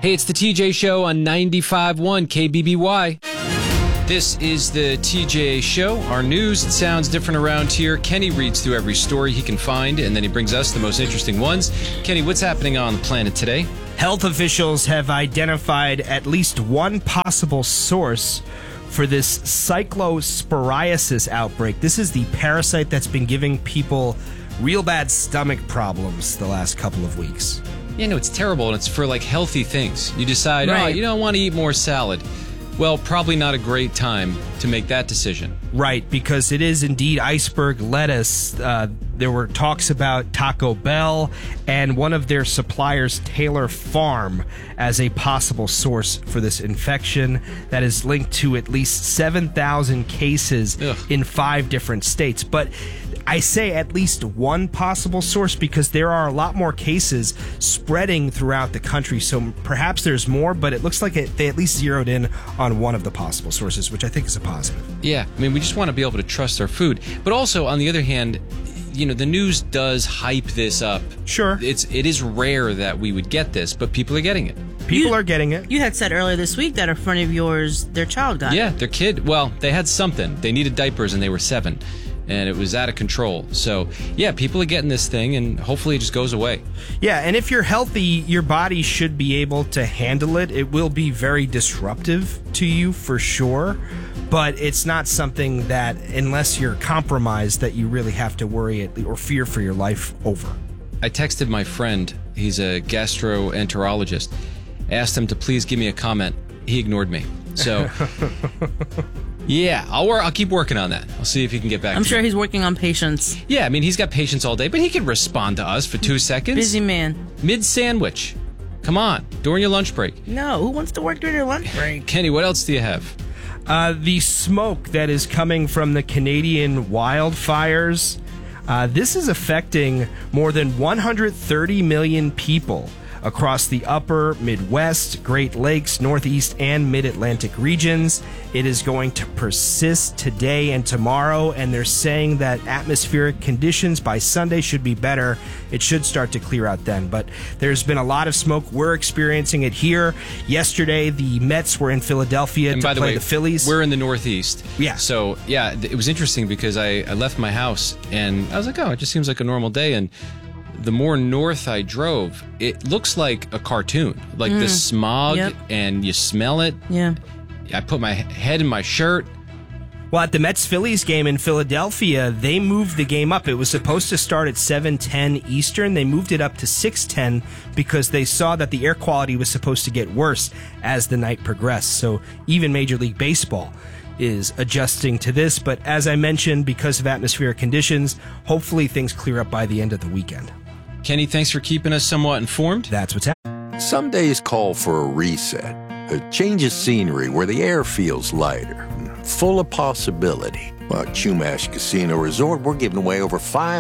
Hey, it's the TJ Show on 95.1 KBBY. This is the TJ Show. Our news, it sounds different around here. Kenny reads through every story he can find, and then he brings us the most interesting ones. Kenny, what's happening on the planet today? Health officials have identified at least one possible source for this cyclosporiasis outbreak. This is the parasite that's been giving people real bad stomach problems the last couple of weeks. Yeah, no, it's terrible, and it's for, healthy things. You decide, Right. you don't want to eat more salad. Well, probably not a great time to make that decision. Right, because it is indeed iceberg lettuce. There were talks about Taco Bell and one of their suppliers, Taylor Farm, as a possible source for this infection that is linked to at least 7,000 cases in 5 different states. But I say at least one possible source because there are a lot more cases spreading throughout the country. So perhaps there's more, but it looks like they at least zeroed in on one of the possible sources, which I think is a positive. Yeah, I mean, we just want to be able to trust our food. But also, on the other hand, the news does hype this up. Sure. It is rare that we would get this, but people are getting it. People are getting it. You had said earlier this week that a friend of yours, their child got it. Yeah, their kid, they had something. They needed diapers and they were 7. And it was out of control. So, yeah, people are getting this thing, and hopefully it just goes away. Yeah, and if you're healthy, your body should be able to handle it. It will be very disruptive to you, for sure. But it's not something that, unless you're compromised, that you really have to worry or fear for your life over. I texted my friend. He's a gastroenterologist. Asked him to please give me a comment. He ignored me. So... Yeah, I'll keep working on that. I'll see if he can get back to me. I'm sure he's working on patience. Yeah, I mean, he's got patience all day, but he can respond to us for 2 seconds. Busy man. Mid-sandwich. Come on, during your lunch break. No, who wants to work during your lunch break? Kenny, what else do you have? The smoke that is coming from the Canadian wildfires, this is affecting more than 130 million people across the upper Midwest, Great Lakes, Northeast, and Mid-Atlantic regions. It is going to persist today and tomorrow, and they're saying that atmospheric conditions by Sunday should be better. It should start to clear out then, but there's been a lot of smoke. We're experiencing it here. Yesterday, the Mets were in Philadelphia to play the Phillies. We're in the Northeast. Yeah. So, yeah, it was interesting because I left my house, and I was like, it just seems like a normal day, and the more north I drove, it looks like a cartoon. Like the smog, and you smell it. Yeah. I put my head in my shirt. Well, at the Mets-Phillies game in Philadelphia, they moved the game up. It was supposed to start at 7:10 Eastern. They moved it up to 6:10 because they saw that the air quality was supposed to get worse as the night progressed. So even Major League Baseball is adjusting to this. But as I mentioned, because of atmospheric conditions, hopefully things clear up by the end of the weekend. Kenny, thanks for keeping us somewhat informed. That's what's happening. Some days call for a reset, a change of scenery where the air feels lighter, full of possibility. Well, at Chumash Casino Resort, we're giving away over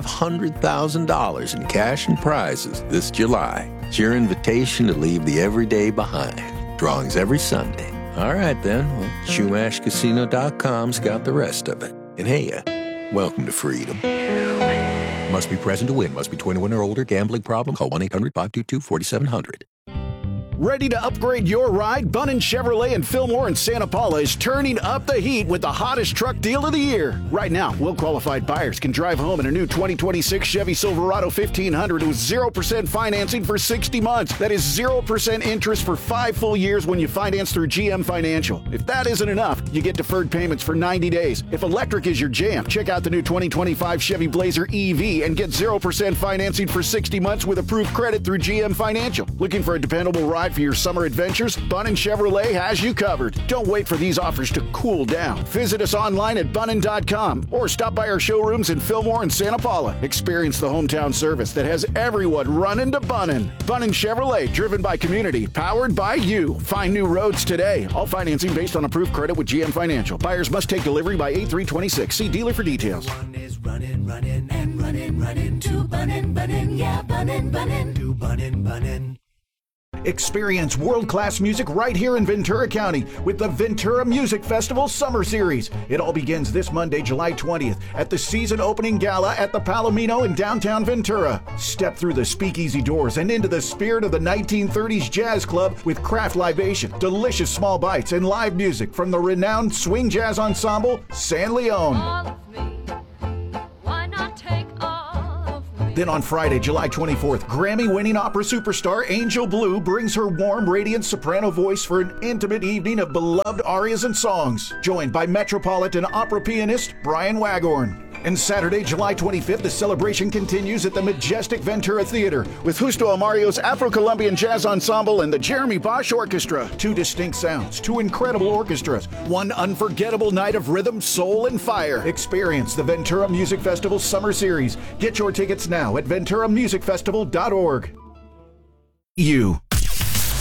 $500,000 in cash and prizes this July. It's your invitation to leave the everyday behind. Drawings every Sunday. All right, then. Well, ChumashCasino.com's got the rest of it. And hey, welcome to freedom. Must be present to win. Must be 21 or older. Gambling problem? Call 1-800-522-4700. Ready to upgrade your ride? Bunnin Chevrolet in Fillmore and Santa Paula is turning up the heat with the hottest truck deal of the year. Right now, well-qualified buyers can drive home in a new 2026 Chevy Silverado 1500 with 0% financing for 60 months. That is 0% interest for 5 full years when you finance through GM Financial. If that isn't enough, you get deferred payments for 90 days. If electric is your jam, check out the new 2025 Chevy Blazer EV and get 0% financing for 60 months with approved credit through GM Financial. Looking for a dependable ride for your summer adventures? Bunnin Chevrolet has you covered. Don't wait for these offers to cool down. Visit us online at bunnin.com or stop by our showrooms in Fillmore and Santa Paula. Experience the hometown service that has everyone running to Bunnin. Bunnin Chevrolet, driven by community, powered by you. Find new roads today. All financing based on approved credit with GM Financial. Buyers must take delivery by 8/3/26. See dealer for details. One is running to Bunnin, yeah, Bunnin, to Bunnin. Experience world-class music right here in Ventura County with the Ventura Music Festival Summer Series. It all begins this Monday, July 20th at the season opening gala at the Palomino in downtown Ventura. Step through the speakeasy doors and into the spirit of the 1930s jazz club with craft libation, delicious small bites, and live music from the renowned swing jazz ensemble San Leon. Then on Friday, July 24th, Grammy-winning opera superstar Angel Blue brings her warm, radiant soprano voice for an intimate evening of beloved arias and songs, joined by Metropolitan opera pianist Brian Wagorn. And Saturday, July 25th, the celebration continues at the majestic Ventura Theater with Justo Amario's Afro-Colombian Jazz Ensemble and the Jeremy Bosch Orchestra. Two distinct sounds, two incredible orchestras, one unforgettable night of rhythm, soul, and fire. Experience the Ventura Music Festival Summer Series. Get your tickets now at venturamusicfestival.org. You.